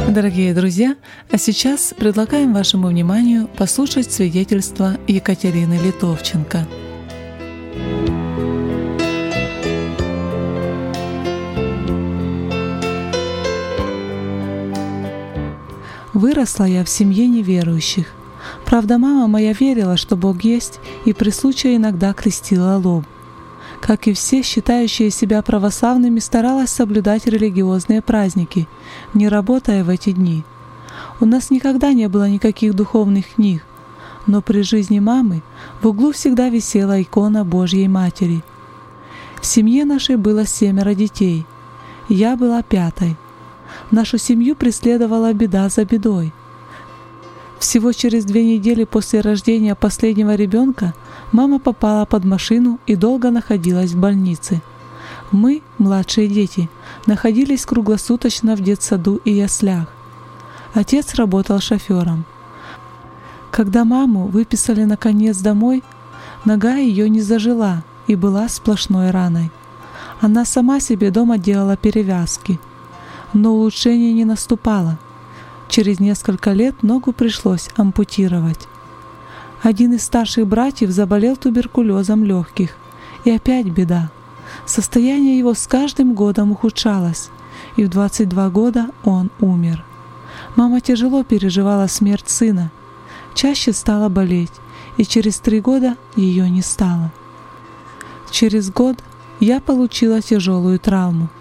Дорогие друзья, а сейчас предлагаем вашему вниманию послушать свидетельство Екатерины Литовченко. Выросла я в семье неверующих. Правда, мама моя верила, что Бог есть, и при случае иногда крестила лоб. Как и все, считающие себя православными, старалась соблюдать религиозные праздники, не работая в эти дни. У нас никогда не было никаких духовных книг, но при жизни мамы в углу всегда висела икона Божьей Матери. В семье нашей было 7 детей. Я была 5-й. Нашу семью преследовала беда за бедой. Всего через 2 недели после рождения последнего ребенка мама попала под машину и долго находилась в больнице. Мы, младшие дети, находились круглосуточно в детсаду и яслях. Отец работал шофером. Когда маму выписали наконец домой, нога ее не зажила и была сплошной раной. Она сама себе дома делала перевязки, но улучшение не наступало. Через несколько лет ногу пришлось ампутировать. Один из старших братьев заболел туберкулезом легких, и опять беда. Состояние его с каждым годом ухудшалось, и в 22 года он умер. Мама тяжело переживала смерть сына, чаще стала болеть, и через 3 года ее не стало. Через год я получила тяжелую травму.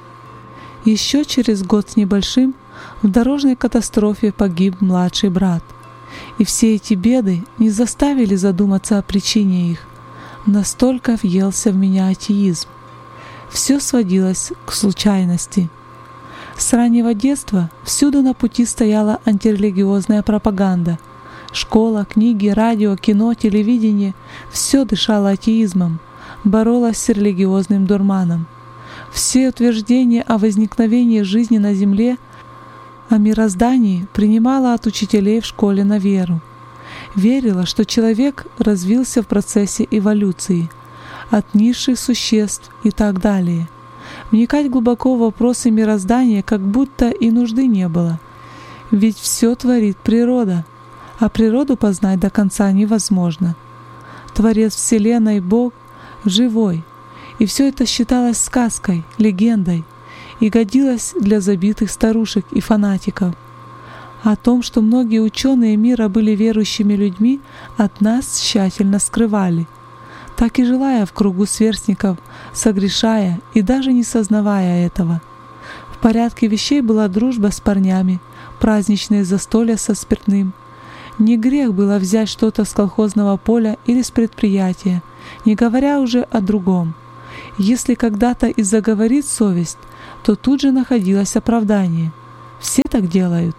Еще через год с небольшим в дорожной катастрофе погиб младший брат. И все эти беды не заставили задуматься о причине их. Настолько въелся в меня атеизм. Все сводилось к случайности. С раннего детства всюду на пути стояла антирелигиозная пропаганда. Школа, книги, радио, кино, телевидение — все дышало атеизмом, боролось с религиозным дурманом. Все утверждения о возникновении жизни на земле, о мироздании принимала от учителей в школе на веру. Верила, что человек развился в процессе эволюции, от низших существ и так далее. Вникать глубоко в вопросы мироздания как будто и нужды не было. Ведь все творит природа, а природу познать до конца невозможно. Творец Вселенной Бог живой, и все это считалось сказкой, легендой, и годилось для забитых старушек и фанатиков. О том, что многие ученые мира были верующими людьми, от нас тщательно скрывали. Так и жила я в кругу сверстников, согрешая и даже не сознавая этого. В порядке вещей была дружба с парнями, праздничные застолья со спиртным. Не грех было взять что-то с колхозного поля или с предприятия, не говоря уже о другом. Если когда-то и заговорит совесть, то тут же находилось оправдание. Все так делают.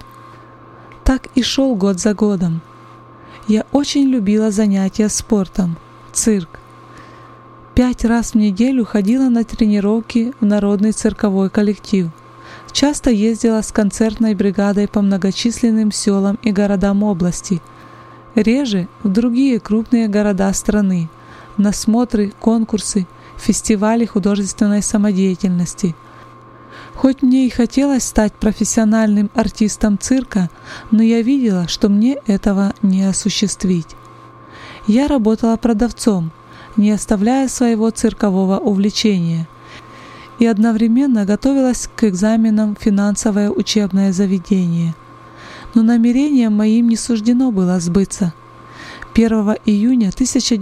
Так и шел год за годом. Я очень любила занятия спортом, цирк. 5 раз в неделю ходила на тренировки в народный цирковой коллектив. Часто ездила с концертной бригадой по многочисленным селам и городам области. Реже в другие крупные города страны, на смотры, конкурсы, фестивали художественной самодеятельности. Хоть мне и хотелось стать профессиональным артистом цирка, но я видела, что мне этого не осуществить. Я работала продавцом, не оставляя своего циркового увлечения, и одновременно готовилась к экзаменам в финансовое учебное заведение. Но намерением моим не суждено было сбыться. 1 июня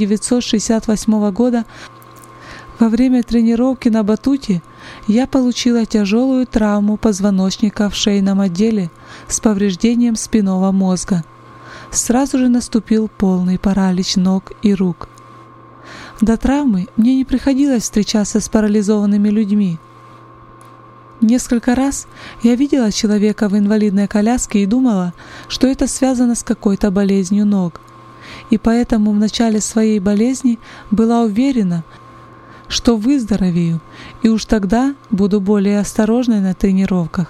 1968 года во время тренировки на батуте я получила тяжелую травму позвоночника в шейном отделе с повреждением спинного мозга. Сразу же наступил полный паралич ног и рук. До травмы мне не приходилось встречаться с парализованными людьми. Несколько раз я видела человека в инвалидной коляске и думала, что это связано с какой-то болезнью ног. И поэтому в начале своей болезни была уверена, что выздоровею, и уж тогда буду более осторожной на тренировках.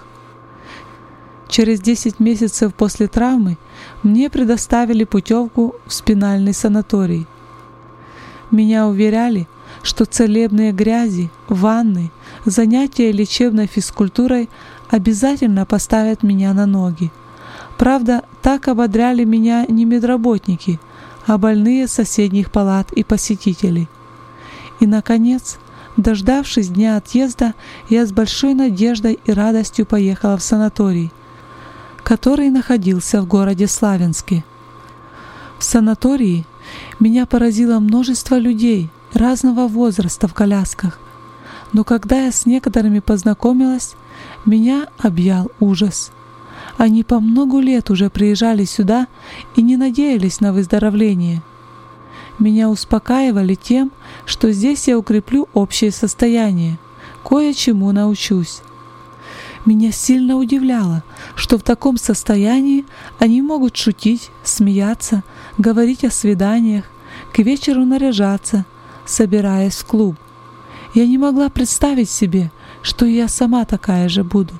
Через 10 месяцев после травмы мне предоставили путевку в спинальный санаторий. Меня уверяли, что целебные грязи, ванны, занятия лечебной физкультурой обязательно поставят меня на ноги. Правда, так ободряли меня не медработники, а больные соседних палат и посетители. И, наконец, дождавшись дня отъезда, я с большой надеждой и радостью поехала в санаторий, который находился в городе Славянске. В санатории меня поразило множество людей разного возраста в колясках, но когда я с некоторыми познакомилась, меня объял ужас. Они по многу лет уже приезжали сюда и не надеялись на выздоровление. Меня успокаивали тем, что здесь я укреплю общее состояние, кое-чему научусь. Меня сильно удивляло, что в таком состоянии они могут шутить, смеяться, говорить о свиданиях, к вечеру наряжаться, собираясь в клуб. Я не могла представить себе, что и я сама такая же буду.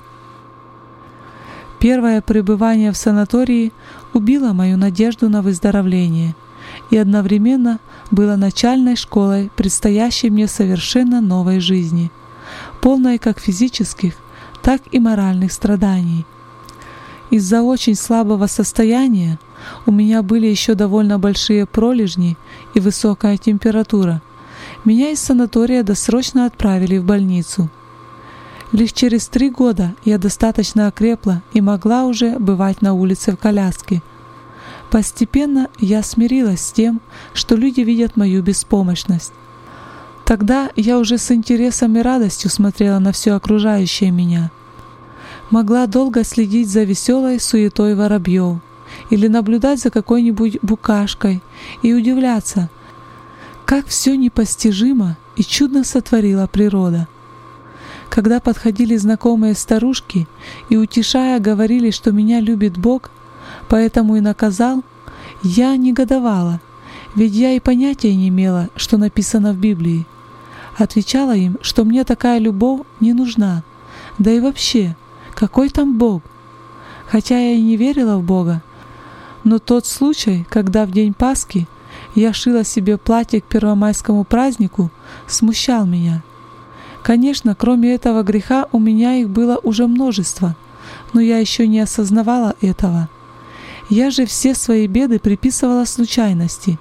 Первое пребывание в санатории убило мою надежду на выздоровление и одновременно было начальной школой предстоящей мне совершенно новой жизни, полной как физических, так и моральных страданий. Из-за очень слабого состояния у меня были еще довольно большие пролежни и высокая температура. Меня из санатория досрочно отправили в больницу. Лишь через 3 года я достаточно окрепла и могла уже бывать на улице в коляске. Постепенно я смирилась с тем, что люди видят мою беспомощность. Тогда я уже с интересом и радостью смотрела на все окружающее меня. Могла долго следить за веселой суетой воробьев или наблюдать за какой-нибудь букашкой и удивляться, как все непостижимо и чудно сотворила природа. Когда подходили знакомые старушки и, утешая, говорили, что меня любит Бог, поэтому и наказал, я негодовала, ведь я и понятия не имела, что написано в Библии. Отвечала им, что мне такая любовь не нужна, да и вообще, какой там Бог? Хотя я и не верила в Бога, но тот случай, когда в день Пасхи я шила себе платье к первомайскому празднику, смущал меня. Конечно, кроме этого греха у меня их было уже множество, но я еще не осознавала этого. Я же все свои беды приписывала случайности.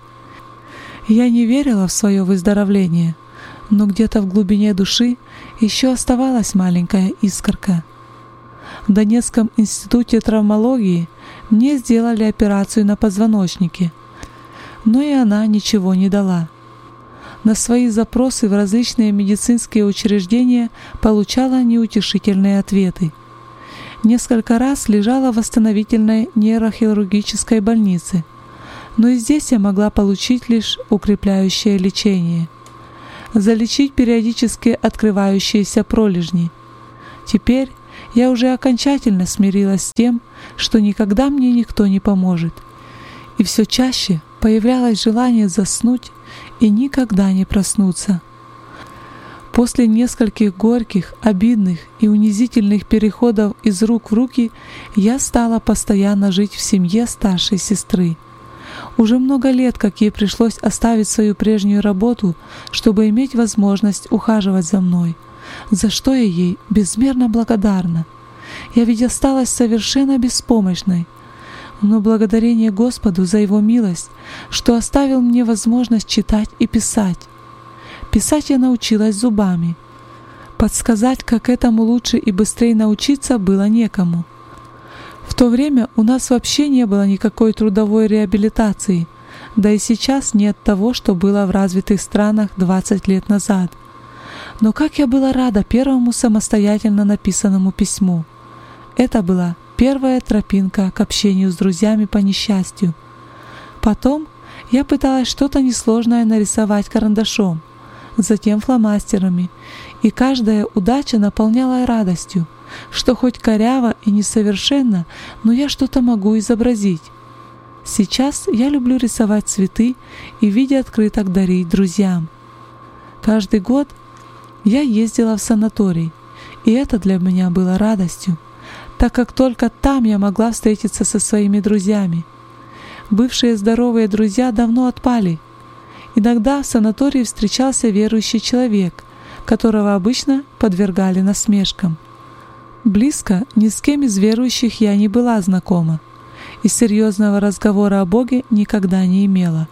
Я не верила в свое выздоровление, но где-то в глубине души еще оставалась маленькая искорка. В Донецком институте травмологии мне сделали операцию на позвоночнике, но и она ничего не дала. На свои запросы в различные медицинские учреждения получала неутешительные ответы. Несколько раз лежала в восстановительной нейрохирургической больнице, но и здесь я могла получить лишь укрепляющее лечение, залечить периодически открывающиеся пролежни. Теперь я уже окончательно смирилась с тем, что никогда мне никто не поможет, и все чаще появлялось желание заснуть и никогда не проснуться. После нескольких горьких, обидных и унизительных переходов из рук в руки я стала постоянно жить в семье старшей сестры. Уже много лет, как ей пришлось оставить свою прежнюю работу, чтобы иметь возможность ухаживать за мной, за что я ей безмерно благодарна. Я ведь осталась совершенно беспомощной, но благодарение Господу за Его милость, что оставил мне возможность читать и писать. Писать я научилась зубами. Подсказать, как этому лучше и быстрее научиться, было некому. В то время у нас вообще не было никакой трудовой реабилитации, да и сейчас нет того, что было в развитых странах 20 лет назад. Но как я была рада первому самостоятельно написанному письму. Это была первая тропинка к общению с друзьями по несчастью. Потом я пыталась что-то несложное нарисовать карандашом, затем фломастерами, и каждая удача наполняла радостью, что хоть коряво и несовершенно, но я что-то могу изобразить. Сейчас я люблю рисовать цветы и в виде открыток дарить друзьям. Каждый год я ездила в санаторий, и это для меня было радостью, так как только там я могла встретиться со своими друзьями. Бывшие здоровые друзья давно отпали. Иногда в санатории встречался верующий человек, которого обычно подвергали насмешкам. Близко ни с кем из верующих я не была знакома и серьезного разговора о Боге никогда не имела.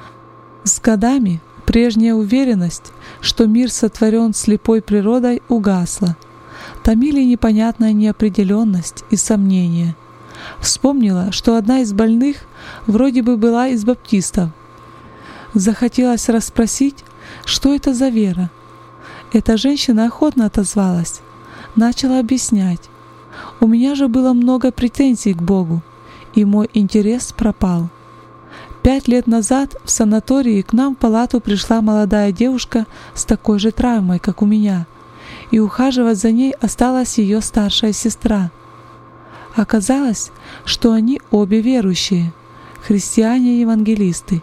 С годами прежняя уверенность, что мир сотворен слепой природой, угасла. Томили непонятная неопределенность и сомнения. Вспомнила, что одна из больных вроде бы была из баптистов. Захотелось расспросить, что это за вера. Эта женщина охотно отозвалась, начала объяснять. У меня же было много претензий к Богу, и мой интерес пропал. 5 лет назад в санатории к нам в палату пришла молодая девушка с такой же травмой, как у меня, и ухаживать за ней осталась ее старшая сестра. Оказалось, что они обе верующие, христиане-евангелисты.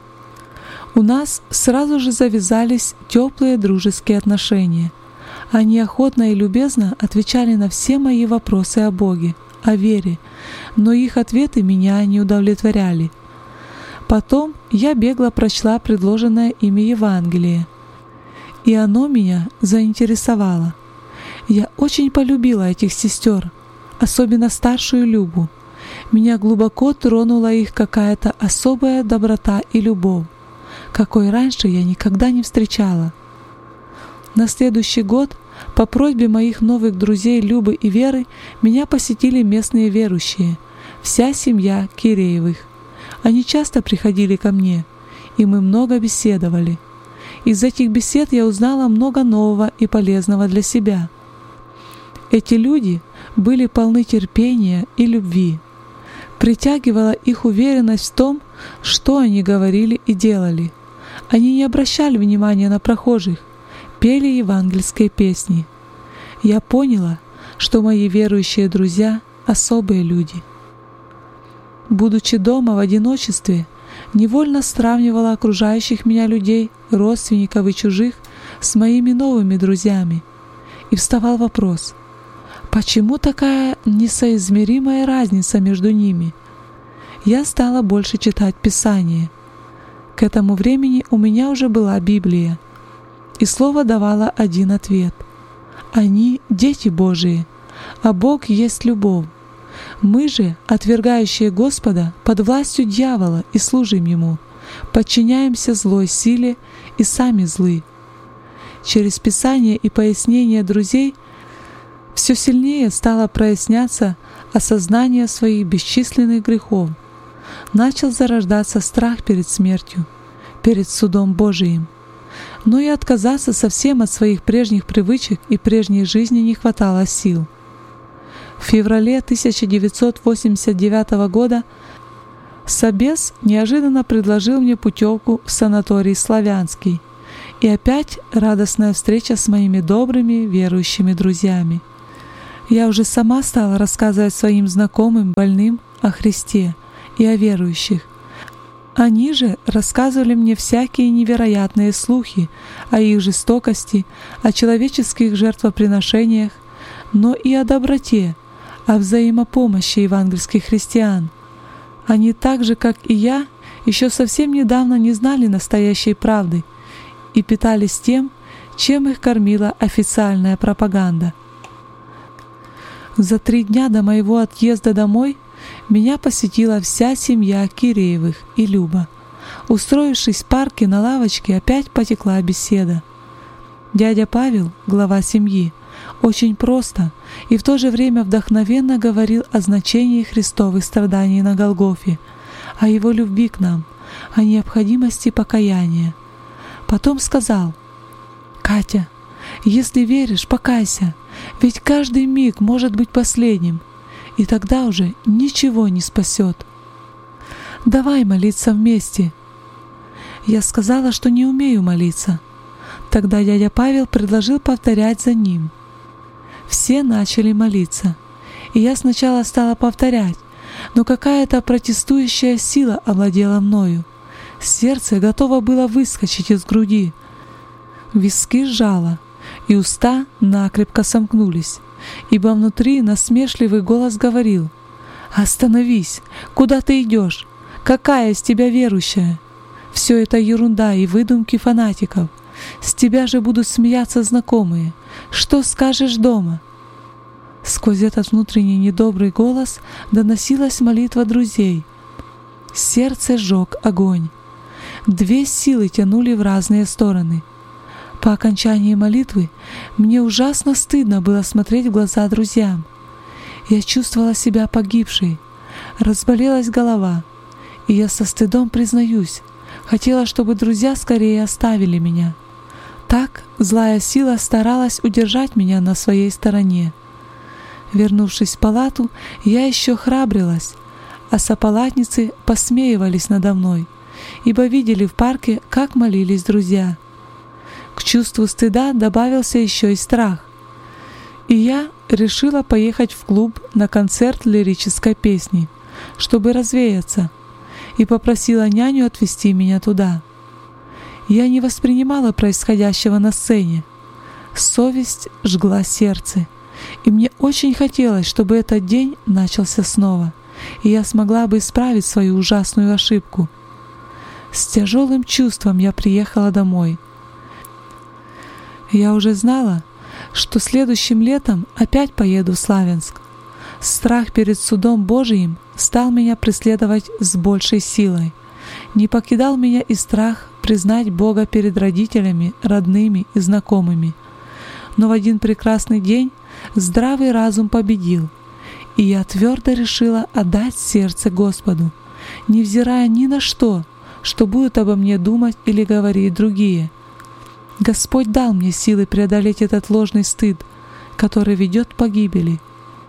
У нас сразу же завязались теплые дружеские отношения. Они охотно и любезно отвечали на все мои вопросы о Боге, о вере, но их ответы меня не удовлетворяли. Потом я бегло прочла предложенное ими Евангелие, и оно меня заинтересовало. Я очень полюбила этих сестер, особенно старшую Любу. Меня глубоко тронула их какая-то особая доброта и любовь, какой раньше я никогда не встречала. На следующий год по просьбе моих новых друзей Любы и Веры меня посетили местные верующие, вся семья Киреевых. Они часто приходили ко мне, и мы много беседовали. Из этих бесед я узнала много нового и полезного для себя. Эти люди были полны терпения и любви. Притягивала их уверенность в том, что они говорили и делали. Они не обращали внимания на прохожих, пели евангельские песни. Я поняла, что мои верующие друзья — особые люди. Будучи дома в одиночестве, невольно сравнивала окружающих меня людей, родственников и чужих, с моими новыми друзьями. И вставал вопрос, почему такая несоизмеримая разница между ними? Я стала больше читать Писание. К этому времени у меня уже была Библия, и Слово давало один ответ. Они — дети Божии, а Бог есть любовь. Мы же, отвергающие Господа, под властью дьявола и служим Ему, подчиняемся злой силе и сами злы. Через Писание и пояснения друзей все сильнее стало проясняться осознание своих бесчисленных грехов. Начал зарождаться страх перед смертью, перед судом Божиим. Но и отказаться совсем от своих прежних привычек и прежней жизни не хватало сил. В феврале 1989 года собес неожиданно предложил мне путевку в санаторий «Славянский». И опять радостная встреча с моими добрыми верующими друзьями. Я уже сама стала рассказывать своим знакомым, больным о Христе и о верующих. Они же рассказывали мне всякие невероятные слухи о их жестокости, о человеческих жертвоприношениях, но и о доброте, о взаимопомощи евангельских христиан. Они так же, как и я, еще совсем недавно не знали настоящей правды и питались тем, чем их кормила официальная пропаганда. За 3 дня до моего отъезда домой меня посетила вся семья Киреевых и Люба. Устроившись в парке на лавочке, опять потекла беседа. Дядя Павел, глава семьи, очень просто и в то же время вдохновенно говорил о значении христовых страданий на Голгофе, о его любви к нам, о необходимости покаяния. Потом сказал: «Катя, если веришь, покайся, ведь каждый миг может быть последним, и тогда уже ничего не спасет. Давай молиться вместе». Я сказала, что не умею молиться. Тогда дядя Павел предложил повторять за ним. Все начали молиться, и я сначала стала повторять, но какая-то протестующая сила овладела мною. Сердце готово было выскочить из груди. Виски сжало, и уста накрепко сомкнулись, ибо внутри насмешливый голос говорил: «Остановись! Куда ты идешь? Какая из тебя верующая? Все это ерунда и выдумки фанатиков. С тебя же будут смеяться знакомые. Что скажешь дома?» Сквозь этот внутренний недобрый голос доносилась молитва друзей. Сердце жёг огонь. Две силы тянули в разные стороны. По окончании молитвы мне ужасно стыдно было смотреть в глаза друзьям. Я чувствовала себя погибшей, разболелась голова, и я со стыдом признаюсь, хотела, чтобы друзья скорее оставили меня. Так злая сила старалась удержать меня на своей стороне. Вернувшись в палату, я еще храбрилась, а сопалатницы посмеивались надо мной, ибо видели в парке, как молились друзья. К чувству стыда добавился еще и страх. И я решила поехать в клуб на концерт лирической песни, чтобы развеяться, и попросила няню отвезти меня туда. Я не воспринимала происходящего на сцене. Совесть жгла сердце, и мне очень хотелось, чтобы этот день начался снова, и я смогла бы исправить свою ужасную ошибку. С тяжелым чувством я приехала домой. Я уже знала, что следующим летом опять поеду в Славянск. Страх перед судом Божиим стал меня преследовать с большей силой. Не покидал меня и страх признать Бога перед родителями, родными и знакомыми. Но в один прекрасный день здравый разум победил, и я твердо решила отдать сердце Господу, невзирая ни на что будут обо мне думать или говорить другие. Господь дал мне силы преодолеть этот ложный стыд, который ведет к погибели.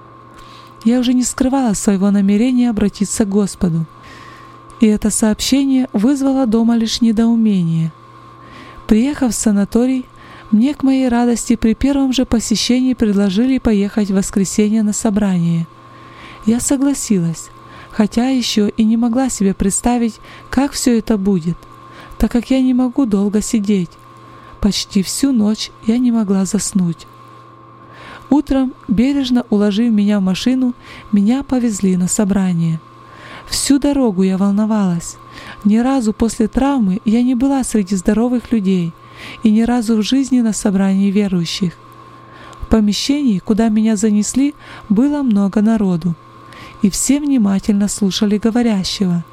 Я уже не скрывала своего намерения обратиться к Господу, и это сообщение вызвало дома лишь недоумение. Приехав в санаторий, мне к моей радости при первом же посещении предложили поехать в воскресенье на собрание. Я согласилась, хотя еще и не могла себе представить, как все это будет, так как я не могу долго сидеть. Почти всю ночь я не могла заснуть. Утром, бережно уложив меня в машину, меня повезли на собрание. Всю дорогу я волновалась. Ни разу после травмы я не была среди здоровых людей и ни разу в жизни на собрании верующих. В помещении, куда меня занесли, было много народу, и все внимательно слушали говорящего.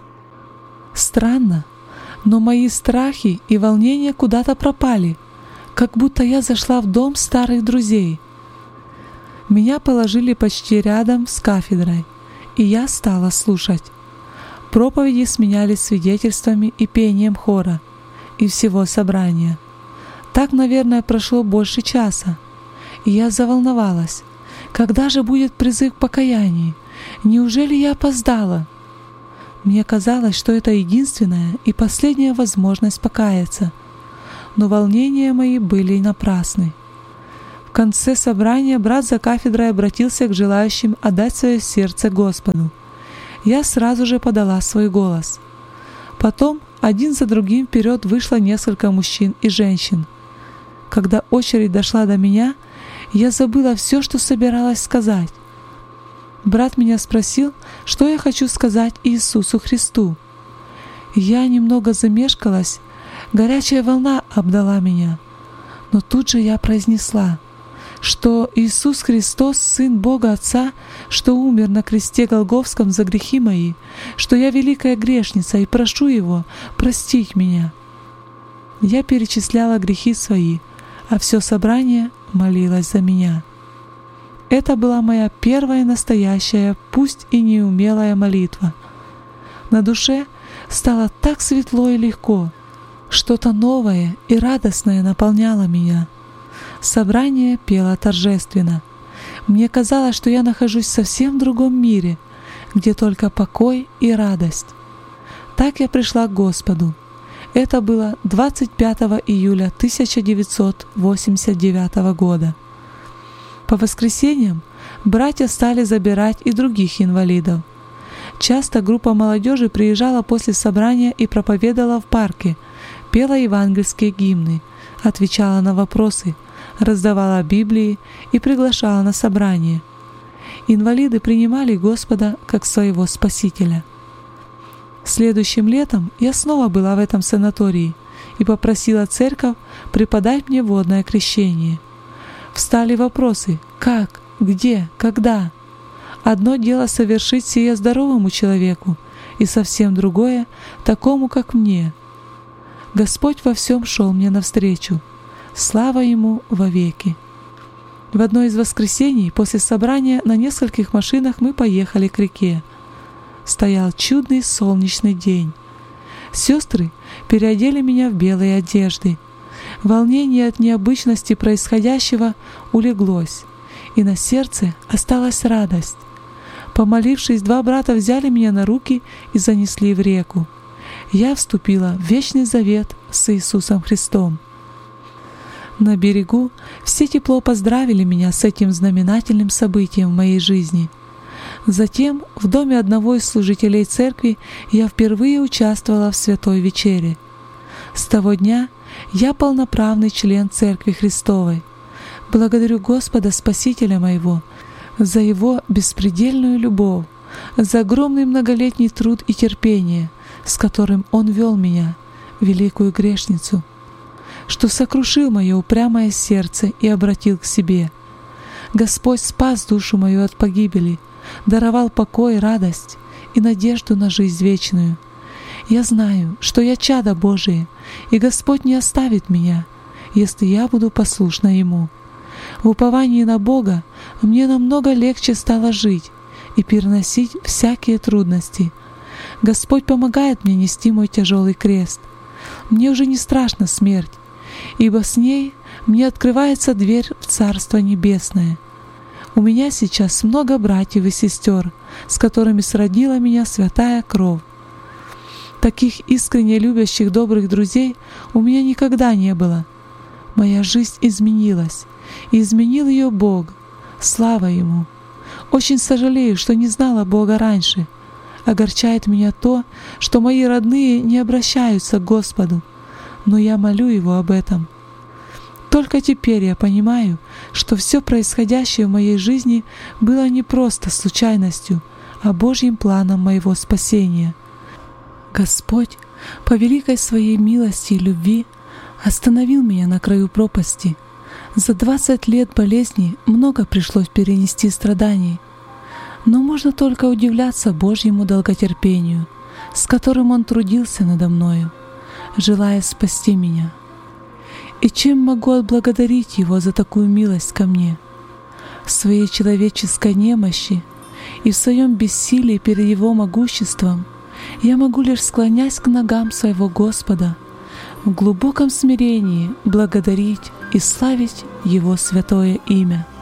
Странно, но мои страхи и волнения куда-то пропали, как будто я зашла в дом старых друзей. Меня положили почти рядом с кафедрой, и я стала слушать. Проповеди сменялись свидетельствами и пением хора и всего собрания. Так, наверное, прошло больше часа, и я заволновалась. Когда же будет призыв к покаянию? Неужели я опоздала? Мне казалось, что это единственная и последняя возможность покаяться, но волнения мои были напрасны. В конце собрания брат за кафедрой обратился к желающим отдать свое сердце Господу. Я сразу же подала свой голос. Потом один за другим вперед вышло несколько мужчин и женщин. Когда очередь дошла до меня, я забыла все, что собиралась сказать. Брат меня спросил, что я хочу сказать Иисусу Христу. Я немного замешкалась, горячая волна обдала меня. Но тут же я произнесла, что Иисус Христос, Сын Бога Отца, что умер на кресте Голгофском за грехи мои, что я великая грешница и прошу Его простить меня. Я перечисляла грехи свои, а все собрание молилось за меня. Это была моя первая настоящая, пусть и неумелая молитва. На душе стало так светло и легко, что-то новое и радостное наполняло меня. Собрание пело торжественно. Мне казалось, что я нахожусь в совсем другом мире, где только покой и радость. Так я пришла к Господу. Это было 25 июля 1989 года. По воскресеньям братья стали забирать и других инвалидов. Часто группа молодежи приезжала после собрания и проповедовала в парке, пела евангельские гимны, отвечала на вопросы, раздавала Библии и приглашала на собрание. Инвалиды принимали Господа как своего Спасителя. Следующим летом я снова была в этом санатории и попросила церковь преподать мне водное крещение. Встали вопросы: как, Где? Когда? Одно дело совершить сие здоровому человеку, и совсем другое — такому, как мне. Господь во всем шел мне навстречу. Слава Ему вовеки. В одно из воскресений после собрания на нескольких машинах мы поехали к реке. Стоял чудный солнечный день. Сестры переодели меня в белые одежды. Волнение от необычности происходящего улеглось, и на сердце осталась радость. Помолившись, два брата взяли меня на руки и занесли в реку. Я вступила в вечный завет с Иисусом Христом. На берегу все тепло поздравили меня с этим знаменательным событием в моей жизни. Затем в доме одного из служителей церкви я впервые участвовала в Святой Вечере. С того дня я полноправный член Церкви Христовой. Благодарю Господа Спасителя моего за Его беспредельную любовь, за огромный многолетний труд и терпение, с которым Он вел меня, великую грешницу, что сокрушил мое упрямое сердце и обратил к себе. Господь спас душу мою от погибели, даровал покой, радость и надежду на жизнь вечную. Я знаю, что я чадо Божие, и Господь не оставит меня, если я буду послушна Ему. В уповании на Бога мне намного легче стало жить и переносить всякие трудности. Господь помогает мне нести мой тяжелый крест. Мне уже не страшна смерть, ибо с ней мне открывается дверь в Царство Небесное. У меня сейчас много братьев и сестер, с которыми сроднила меня святая кровь. Таких искренне любящих добрых друзей у меня никогда не было. Моя жизнь изменилась, и изменил ее Бог. Слава Ему! Очень сожалею, что не знала Бога раньше. Огорчает меня то, что мои родные не обращаются к Господу, но я молю Его об этом. Только теперь я понимаю, что все происходящее в моей жизни было не просто случайностью, а Божьим планом моего спасения. Господь, по великой Своей милости и любви, остановил меня на краю пропасти. За 20 лет болезни много пришлось перенести страданий, но можно только удивляться Божьему долготерпению, с которым Он трудился надо мною, желая спасти меня. И чем могу отблагодарить Его за такую милость ко мне? В своей человеческой немощи и в своем бессилии перед Его могуществом я могу лишь, склонясь к ногам своего Господа, в глубоком смирении благодарить и славить Его святое имя.